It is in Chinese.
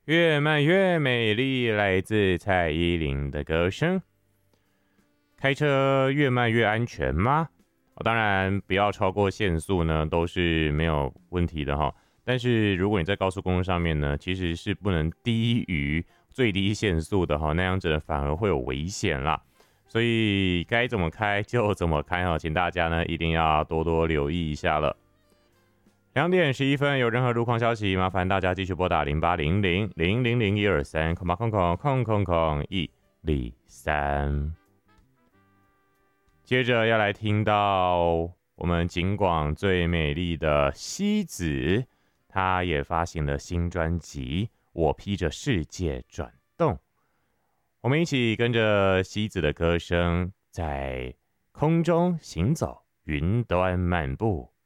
越慢越美丽，来自蔡依林的歌声。开车越慢越安全吗？当然不要超过限速呢，都是没有问题的哈。但是如果你在高速公路上面呢，其实是不能低于最低限速的哈，那样子反而会有危险啦。所以该怎么开就怎么开哈，请大家呢一定要多多留意一下了。2:11，有任何路况消息，麻烦大家继续拨打0800-000-123，接着要来听到我们景广最美丽的西子，她也发行了新专辑《我披着世界转动》，我们一起跟着西子的歌声，在空中行走，云端漫步。